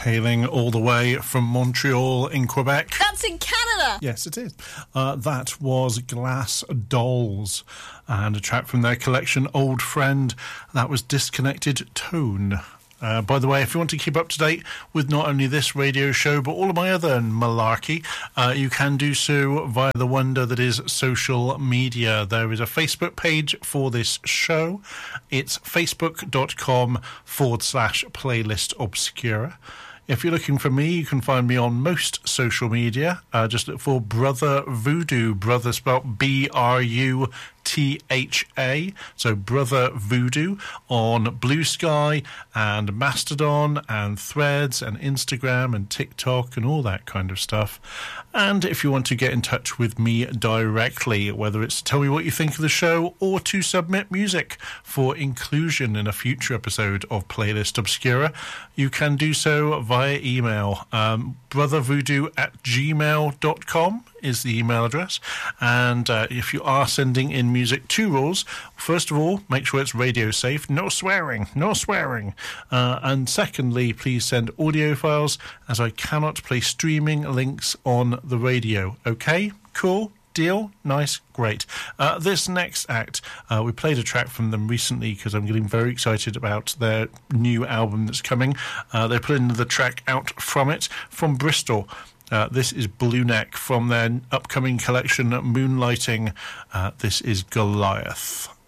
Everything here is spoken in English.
hailing all the way from Montreal in Quebec. That's in Canada! Yes, it is. That was Glass Dolls, and a track from their collection, Old Friend. That was Disconnected Tone. By the way, if you want to keep up to date with not only this radio show, but all of my other malarkey, you can do so via the wonder that is social media. There is a Facebook page for this show. It's facebook.com/playlist obscura. If you're looking for me, you can find me on most social media. Just look for Brother Voodoo. Brother spelled BRUTHA. So Brother Voodoo on Blue Sky and Mastodon and Threads and Instagram and TikTok and all that kind of stuff. And if you want to get in touch with me directly, whether it's to tell me what you think of the show or to submit music for inclusion in a future episode of Playlist Obscura, you can do so via email. brothervoodoo@gmail.com is the email address. And if you are sending in music, two rules. First of all, make sure it's radio safe. No swearing. And secondly, please send audio files, as I cannot play streaming links on the radio. Okay? Cool? Deal? Nice? Great. This next act, we played a track from them recently because I'm getting very excited about their new album that's coming. They put in the track Out From It from Bristol. This is Blue Neck from their upcoming collection, Moonlighting. This is Goliath.